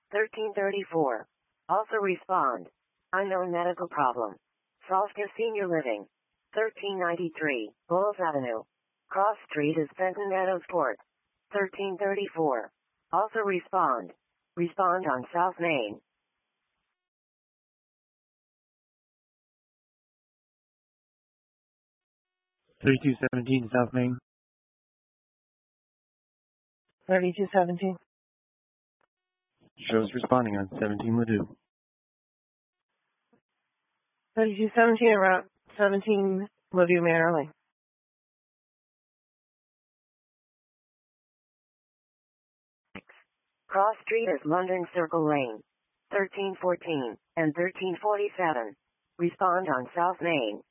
1334. Also respond. Unknown medical problem. Salska Senior Living. 1393. Bulls Avenue. Cross Street is Fenton Meadows Court. 1334. Also respond. Respond on South Main. 3217 South Main. 3217. Shows responding on 17 Ladue. 3217 around 17 Ladue Manor Lane. Cross Street is London Circle Lane. 1314 and 1347. Respond on South Main.